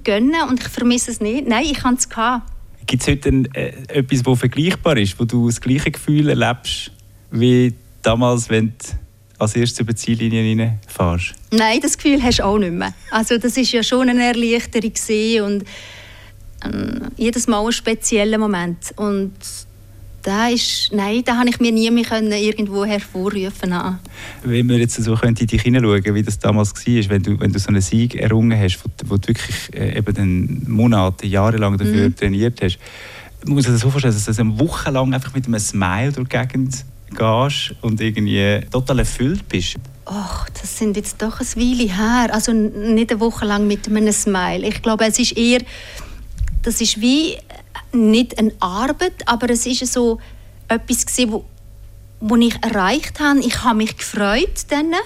nicht gönnen und ich vermisse es nicht. Nein, ich habe es gehabt. Gibt es heute etwas, das vergleichbar ist, wo du das gleiche Gefühl erlebst, wie damals, wenn du als erstes über die Ziellinie reinfährst? Nein, das Gefühl hast du auch nicht mehr. Also das war ja schon eine Erleichterung und jedes Mal ein spezieller Moment. Und da habe ich mir nie mehr irgendwo hervorrufen können. Wenn wir jetzt so in dich hineinschauen, wie das damals war, wenn du so einen Sieg errungen hast, wo du wirklich eben dann Monate, jahrelang dafür trainiert hast, muss ich dir so vorstellen, dass du eine Woche lang einfach mit einem Smile durch die Gegend gehst und irgendwie total erfüllt bist? Ach, das sind jetzt doch ein Weile her. Also nicht eine Woche lang mit einem Smile. Ich glaube, es ist eher, das ist wie nicht eine Arbeit, aber es war so etwas, was ich erreicht habe. Ich habe mich gefreut,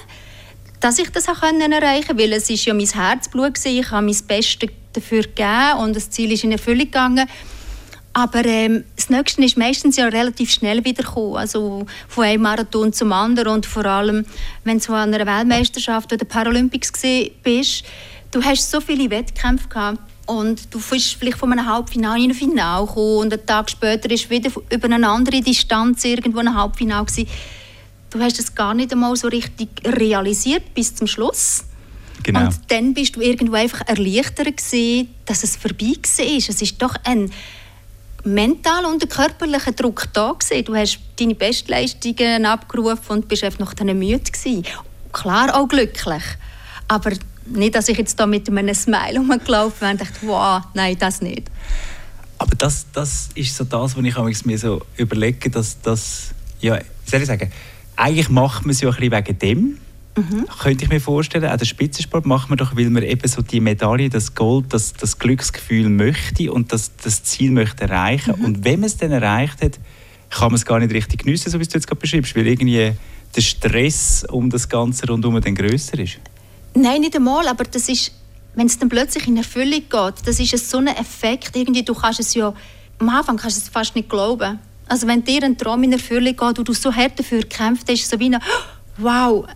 dass ich das erreichen konnte, weil es ist ja mein Herzblut war. Ich habe mein Bestes dafür gegeben und das Ziel ist in Erfüllung gegangen. Aber das Nächste ist meistens ja relativ schnell wiedergekommen. Also von einem Marathon zum anderen. Und vor allem, wenn du an einer Weltmeisterschaft oder Paralympics bist, du hast so viele Wettkämpfe gehabt. Und du bist vielleicht von einem Halbfinale in ein Finale gekommen und einen Tag später ist wieder über eine andere Distanz irgendwo ein Halbfinale gewesen. Du hast es gar nicht einmal so richtig realisiert bis zum Schluss. Genau. Und dann bist du irgendwo einfach erleichtert gewesen, dass es vorbei war. Es ist doch ein mentaler und körperlicher Druck da gewesen. Du hast deine Bestleistungen abgerufen und bist einfach noch müde gewesen. Klar auch glücklich, aber nicht, dass ich jetzt da mit einem Smile rumgelaufen bin und dachte, wow, nein, das nicht. Aber das ist so das, was ich mir so überlege, dass ja, wie soll ich sagen, eigentlich macht man es ja ein bisschen wegen dem. Könnte ich mir vorstellen, auch den Spitzensport macht man doch, weil man eben so die Medaille, das Gold, das Glücksgefühl möchte und das Ziel möchte erreichen. Und wenn man es dann erreicht hat, kann man es gar nicht richtig geniessen, so wie du jetzt gerade beschreibst, weil irgendwie der Stress um das Ganze rundherum dann grösser ist. Nein, nicht einmal, aber das ist, wenn es dann plötzlich in Erfüllung geht, das ist so ein Effekt, irgendwie, du kannst es ja, am Anfang kannst du es fast nicht glauben. Also wenn dir ein Traum in Erfüllung geht und du so hart dafür gekämpft hast, so wie eine, wow,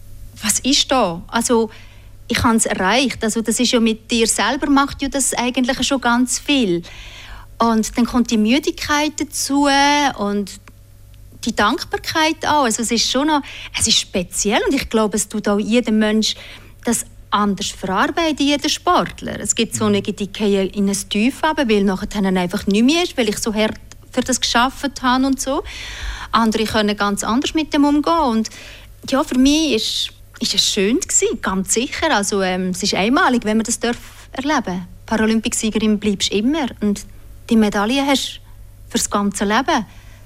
was ist da? Also ich habe es erreicht. Also das ist ja mit dir selber, macht ja das eigentlich schon ganz viel. Und dann kommt die Müdigkeit dazu und die Dankbarkeit auch. Also es ist schon noch, es ist speziell und ich glaube, es tut auch jedem Mensch das anders verarbeiten, jeder Sportler. Es gibt so die gehen in ein Tief runter, weil nachher einfach nicht mehr ist, weil ich so hart für das gearbeitet habe und so. Andere können ganz anders mit dem umgehen und ja, für mich ist es schön gewesen, ganz sicher. Also es ist einmalig, wenn man das erleben darf. Paralympicsiegerin bleibst du immer und die Medaille hast du für das ganze Leben.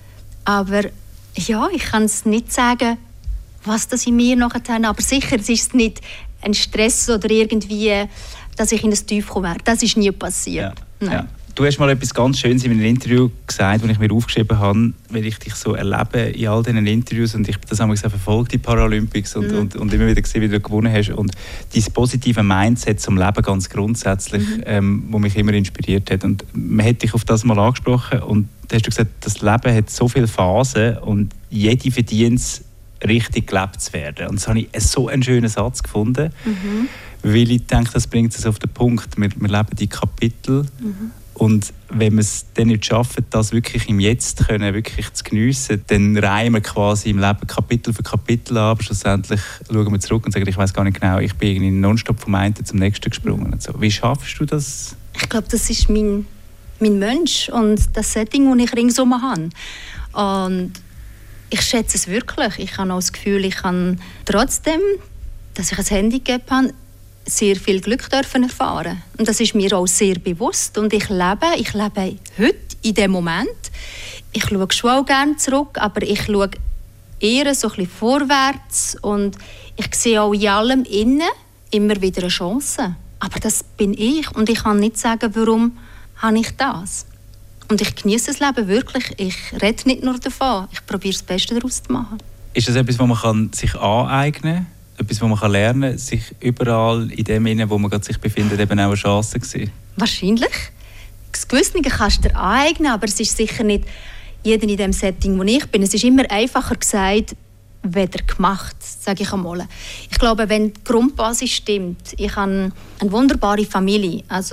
Aber ja, ich kann es nicht sagen, was das in mir nachher habe. Aber sicher, es ist nicht ein Stress oder irgendwie, dass ich in das Tief komme. Das ist nie passiert. Ja. Ja. Du hast mal etwas ganz Schönes in einem Interview gesagt, das ich mir aufgeschrieben habe, weil ich dich so erlebe in all diesen Interviews und ich das auch verfolgt, die Paralympics und immer wieder gesehen, wie du gewonnen hast und dieses positive Mindset zum Leben ganz grundsätzlich, wo mich immer inspiriert hat und man hat dich auf das mal angesprochen und da hast du gesagt, das Leben hat so viele Phasen und jede verdient es, richtig gelebt zu werden. Und das habe ich so einen schönen Satz gefunden, weil ich denke, das bringt es auf den Punkt. Wir leben die Kapitel und wenn wir es dann nicht schaffen, das wirklich im Jetzt können, wirklich zu geniessen, dann reihen wir quasi im Leben Kapitel für Kapitel an, aber schlussendlich schauen wir zurück und sagen, ich weiß gar nicht genau, ich bin irgendwie nonstop vom einen zum nächsten gesprungen. Und so. Wie schaffst du das? Ich glaube, das ist mein Mensch und das Setting, das ich ringsum habe. Und ich schätze es wirklich. Ich habe auch das Gefühl, ich kann trotzdem, dass ich ein Handicap habe, sehr viel Glück dürfen erfahren. Und das ist mir auch sehr bewusst. Und ich lebe heute, in dem Moment. Ich schaue schon auch gerne zurück, aber ich schaue eher so ein bisschen vorwärts. Und ich sehe auch in allem innen immer wieder eine Chance. Aber das bin ich. Und ich kann nicht sagen, warum habe ich das. Und ich genieße das Leben wirklich. Ich rede nicht nur davon. Ich probiere das Beste daraus zu machen. Ist das etwas, was man sich aneignen kann? Etwas, was man lernen kann, sich überall in dem Innen, wo man sich befindet, eben auch eine Chance zu sehen? Wahrscheinlich. Das Gewisse kannst du dir aneignen, aber es ist sicher nicht jeder in dem Setting, wo ich bin. Es ist immer einfacher gesagt, weder gemacht, sage ich einmal. Ich glaube, wenn die Grundbasis stimmt, ich habe eine wunderbare Familie. Also